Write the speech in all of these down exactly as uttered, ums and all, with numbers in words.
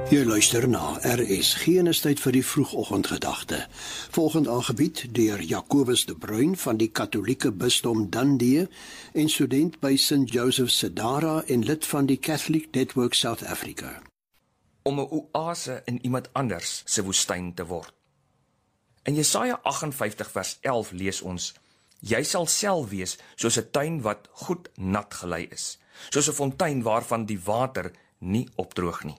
Jy luister na R S G en is tyd vir die vroegoggendgedagte. Volgend aangebied deur Jacobus de Bruin van die Katolieke Bisdom Dundee en student by Saint Joseph Sedara en lid van die Catholic Network South Africa. Om 'n oase in iemand anders se woestyn te word. In Jesaja agt en vyftig vers elf lees ons: Jy sal self wees soos 'n tuin wat goed nat gelei is, soos 'n fontein waarvan die water nie opdroog nie.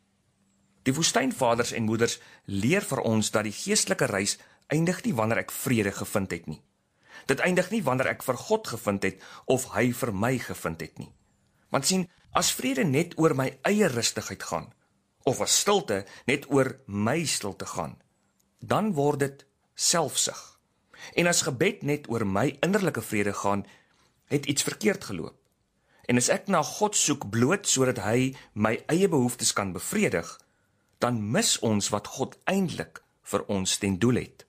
Die woestynvaders en moeders leer vir ons dat die geestelike reis eindig nie wanneer ek vrede gevind het nie. Dit eindig nie wanneer ek vir God gevind het of hy vir my gevind het nie. Want sien, as vrede net oor my eie rustigheid gaan, of as stilte net oor my stilte gaan, dan word dit selfsug. En as gebed net oor my innerlike vrede gaan, het iets verkeerd geloop. En as ek na God soek bloot sodat hy my eie behoeftes kan bevredig, dan mis ons wat God eintlik vir ons ten doel het.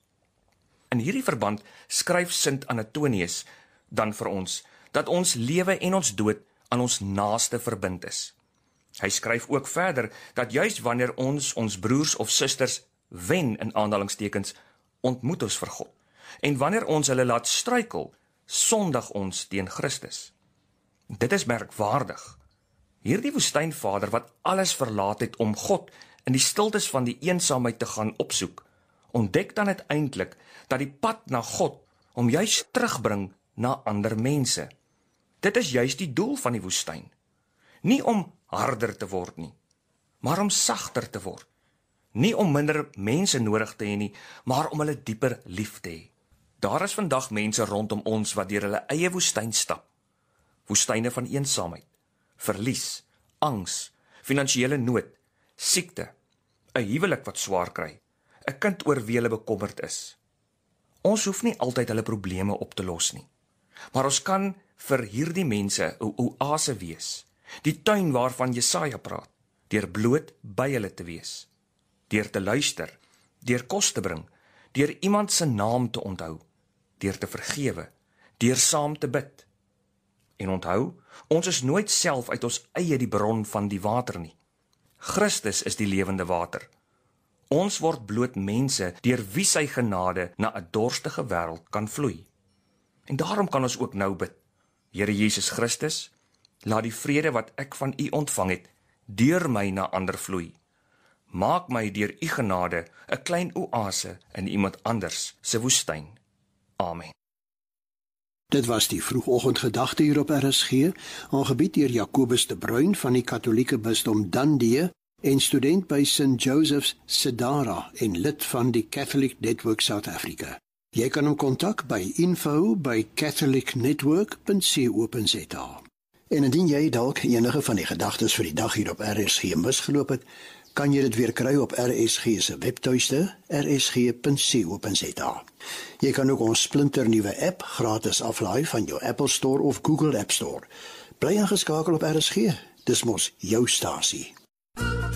In hierdie verband skryf Sint Antonius dan vir ons, dat ons lewe en ons dood aan ons naaste verbind is. Hy skryf ook verder, dat juis wanneer ons ons broers of susters wen in aanhalingstekens, ontmoet ons vir God. En wanneer ons hulle laat struikel, sondig ons teen Christus. Dit is merkwaardig. Hierdie woestynvader wat alles verlaat het om God in die stiltes van die eensaamheid te gaan opsoek, ontdek dan uiteindelik dat die pad na God om juist terugbring na ander mense. Dit is juist die doel van die woestyn. Nie om harder te word nie, maar om sagter te word. Nie om minder mense nodig te hê nie, maar om hulle dieper lief te hê. Daar is vandag mense rondom ons wat deur hulle eie woestyn stap. Woestyne van eensaamheid, verlies, angs, finansiële nood, siekte, 'n huwelik wat swaar kry, 'n kind oor wie hulle bekommerd is. Ons hoef nie altyd hulle probleme op te los nie, maar ons kan vir hierdie mense 'n oase wees, die tuin waarvan Jesaja praat, deur bloot by hulle te wees, deur te luister, deur kos te bring, deur iemand se naam te onthou, deur te vergewe, deur saam te bid. En onthou, ons is nooit self uit ons eie die bron van die water nie. Christus is die lewende water. Ons word bloot mense deur wie sy genade na 'n dorstige wêreld kan vloei. En daarom kan ons ook nou bid: Here Jesus Christus, laat die vrede wat ek van U ontvang het, deur my na ander vloei. Maak my deur U genade 'n klein oase in iemand anders se woestyn. Amen. Dit was die vroegoggendgedagte hier op R S G, aangebied deur Jacobus de Bruin van die Katolieke Bisdom Dundee en student by Saint Joseph's Sedara en lid van die Catholic Network South Africa. Jy kan hom kontak by info by catholic network punt co punt za. En indien jy dalk enige van die gedagtes vir die dag hier op R S G misgeloop het, kan jy dit weer kry op R S G se webtuiste, r s g punt co punt za. Jy kan ook ons splinternuwe app gratis aflaai van jou Apple Store of Google App Store. Bly ingeskakel op R S G, dis mos jou stasie.